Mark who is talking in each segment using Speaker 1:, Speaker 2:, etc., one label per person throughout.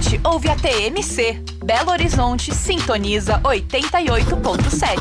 Speaker 1: Horizonte ouve a TMC. Belo Horizonte sintoniza 88.7.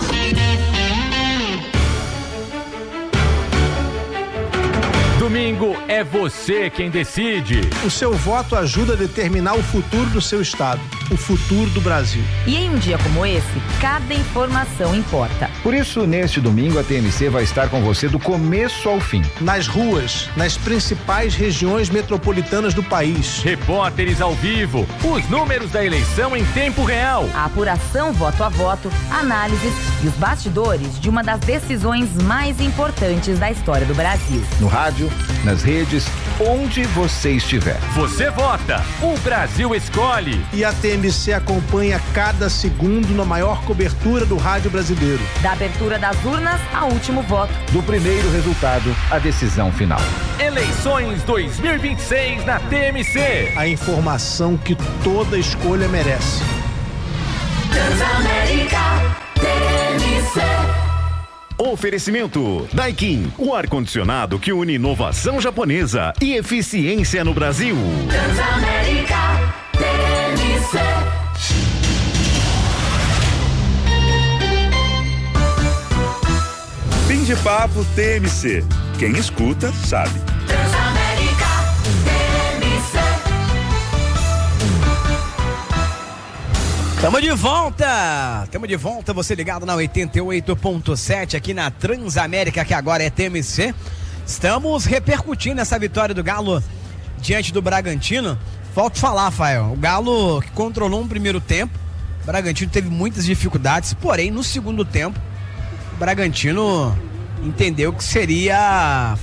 Speaker 2: Domingo é você quem decide.
Speaker 3: O seu voto ajuda a determinar o futuro do seu estado, o futuro do Brasil.
Speaker 4: E em um dia como esse, cada informação importa.
Speaker 5: Por isso, neste domingo, a TMC vai estar com você do começo ao fim.
Speaker 3: Nas ruas, nas principais regiões metropolitanas do país.
Speaker 2: Repórteres ao vivo, os números da eleição em tempo real.
Speaker 4: A apuração voto a voto, análises e os bastidores de uma das decisões mais importantes da história do Brasil.
Speaker 5: No rádio, nas redes, onde você estiver.
Speaker 2: Você vota, o Brasil escolhe.
Speaker 3: E a TMC acompanha cada segundo na maior cobertura do rádio brasileiro.
Speaker 4: Da abertura das urnas ao último voto.
Speaker 5: Do primeiro resultado à decisão final.
Speaker 2: Eleições 2026 na TMC.
Speaker 3: A informação que toda escolha merece.
Speaker 6: Transamérica TMC.
Speaker 7: Oferecimento Daikin, o ar-condicionado que une inovação japonesa e eficiência no Brasil.
Speaker 6: Transamérica TMC.
Speaker 8: Fim de papo TMC. Quem escuta sabe.
Speaker 6: Transamérica TMC.
Speaker 9: Tamo de volta, você ligado na 88.7 aqui na Transamérica, que agora é TMC. Estamos repercutindo essa vitória do Galo diante do Bragantino. Falta falar, Rafael, o Galo que controlou um primeiro tempo, o Bragantino teve muitas dificuldades, porém no segundo tempo o Bragantino entendeu que seria,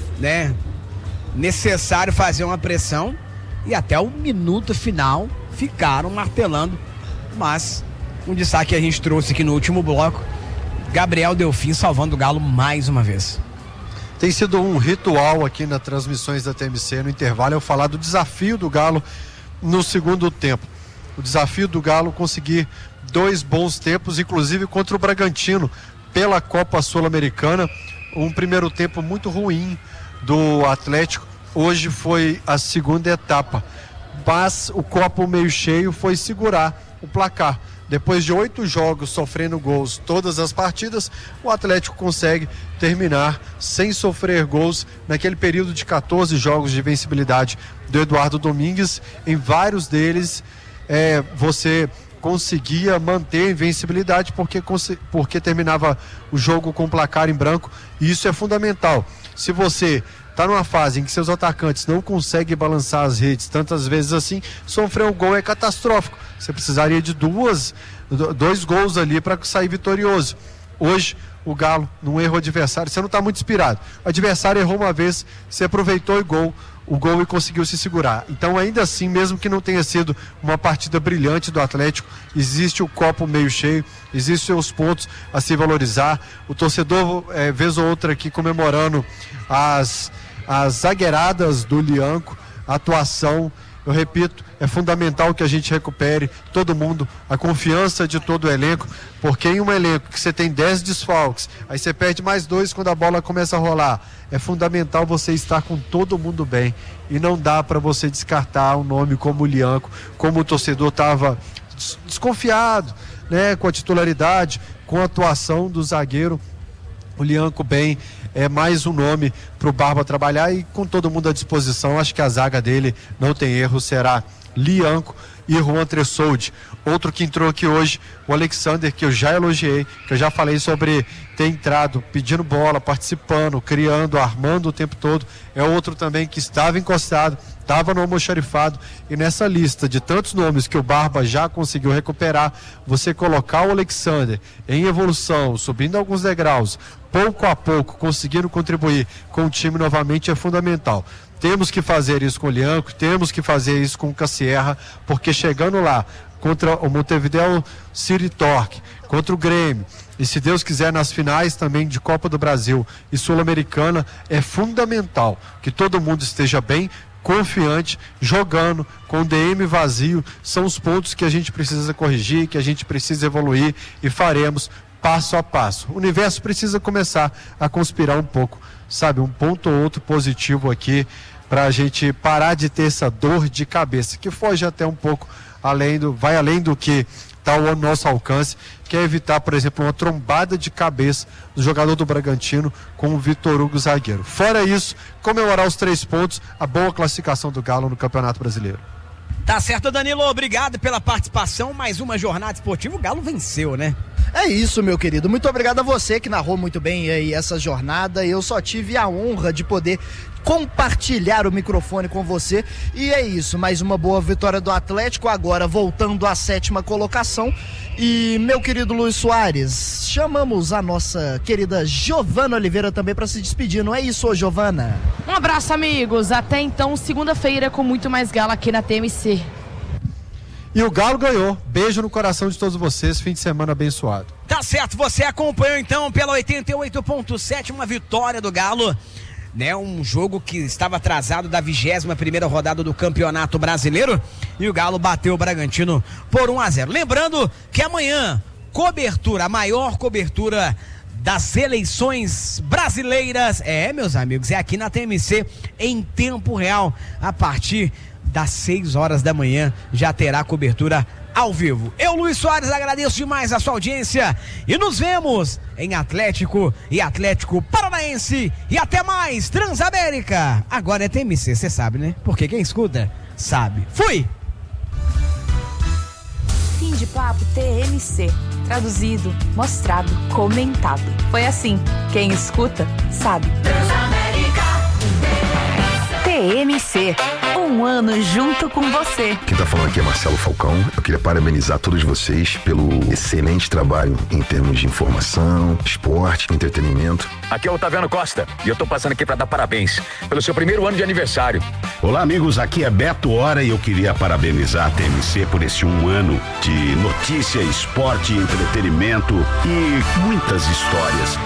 Speaker 9: necessário fazer uma pressão e até o minuto final ficaram martelando. Mas um destaque que a gente trouxe aqui no último bloco, Gabriel Delfim salvando o Galo mais uma vez.
Speaker 10: Tem sido um ritual aqui nas transmissões da TMC no intervalo eu falar do desafio do Galo no segundo tempo. O desafio do Galo conseguir 2 bons tempos, inclusive contra o Bragantino pela Copa Sul-Americana. Um primeiro tempo muito ruim do Atlético. Hoje foi a segunda etapa, mas o copo meio cheio foi segurar o placar. Depois de 8 jogos sofrendo gols todas as partidas, o Atlético consegue terminar sem sofrer gols naquele período de 14 jogos de vencibilidade do Eduardo Domingues. Em vários deles você conseguia manter a invencibilidade porque terminava o jogo com o placar em branco, e isso é fundamental. Se você está numa fase em que seus atacantes não conseguem balançar as redes tantas vezes assim, sofrer um gol é catastrófico. Você precisaria de 2 gols ali para sair vitorioso. Hoje, o Galo, num erro adversário, você não está muito inspirado. O adversário errou uma vez, você aproveitou o gol e conseguiu se segurar. Então, ainda assim, mesmo que não tenha sido uma partida brilhante do Atlético, existe o copo meio cheio, existem os pontos a se valorizar. O torcedor, vez ou outra aqui, comemorando as zagueiradas do Lianco, a atuação. Eu repito, é fundamental que a gente recupere todo mundo, a confiança de todo o elenco, porque em um elenco que você tem 10 desfalques, aí você perde mais 2 quando a bola começa a rolar. É fundamental você estar com todo mundo bem, e não dá para você descartar um nome como o Lianco, como o torcedor estava desconfiado, com a titularidade, com a atuação do zagueiro. O Lianco bem é mais um nome para o Barba trabalhar, e com todo mundo à disposição, acho que a zaga dele não tem erro, será Lianco e Juan Tressoldi. Outro que entrou aqui hoje, o Alexander, que eu já elogiei, que eu já falei sobre ter entrado pedindo bola, participando, criando, armando o tempo todo. É outro também que estava encostado, estava no almoxarifado, e nessa lista de tantos nomes que o Barba já conseguiu recuperar, você colocar o Alexander em evolução, subindo alguns degraus, pouco a pouco conseguindo contribuir com o time novamente, é fundamental. Temos que fazer isso com o Lianco, temos que fazer isso com o Cassierra, porque chegando lá contra o Montevideo City Torque, contra o Grêmio, e se Deus quiser nas finais também de Copa do Brasil e Sul-Americana, é fundamental que todo mundo esteja bem, confiante, jogando, com o DM vazio. São os pontos que a gente precisa corrigir, que a gente precisa evoluir, e faremos passo a passo. O universo precisa começar a conspirar um pouco, sabe, um ponto ou outro positivo aqui, para a gente parar de ter essa dor de cabeça, que foge até um pouco vai além do que está ao nosso alcance, que é evitar, por exemplo, uma trombada de cabeça do jogador do Bragantino com o Vitor Hugo zagueiro. Fora isso, comemorar os 3 pontos, a boa classificação do Galo no Campeonato Brasileiro.
Speaker 9: Tá certo, Danilo, obrigado pela participação, mais uma jornada esportiva, o Galo venceu, né?
Speaker 11: É isso, meu querido, muito obrigado a você que narrou muito bem aí essa jornada. Eu só tive a honra de poder compartilhar o microfone com você, e é isso, mais uma boa vitória do Atlético, agora voltando à 7ª colocação. E meu querido Luiz Soares, chamamos a nossa querida Giovana Oliveira também para se despedir, não é isso, Giovana?
Speaker 12: Um abraço, amigos, até então, segunda-feira com muito mais Galo aqui na TMC.
Speaker 10: E o Galo ganhou. Beijo no coração de todos vocês. Fim de semana abençoado.
Speaker 9: Tá certo, você acompanhou então pela 88.7 uma vitória do Galo, né? Um jogo que estava atrasado da 21ª rodada do Campeonato Brasileiro, e o Galo bateu o Bragantino por 1-0. Lembrando que amanhã, a maior cobertura das eleições brasileiras, meus amigos, é aqui na TMC em tempo real, a partir das 6 horas da manhã já terá cobertura ao vivo. Eu, Luiz Soares, agradeço demais a sua audiência e nos vemos em Atlético e Atlético Paranaense, e até mais, Transamérica. Agora é TMC, você sabe, né? Porque quem escuta sabe. Fui!
Speaker 1: Fim de papo TMC. Traduzido, mostrado, comentado. Foi assim, quem escuta sabe.
Speaker 6: Transamérica
Speaker 1: TMC, um ano junto com você.
Speaker 13: Quem tá falando aqui é Marcelo Falcão. Eu queria parabenizar todos vocês pelo excelente trabalho em termos de informação, esporte, entretenimento.
Speaker 14: Aqui é o Otaviano Costa e eu tô passando aqui para dar parabéns pelo seu primeiro ano de aniversário.
Speaker 15: Olá, amigos, aqui é Beto Hora e eu queria parabenizar a TMC por esse 1 ano de notícia, esporte, entretenimento e muitas histórias.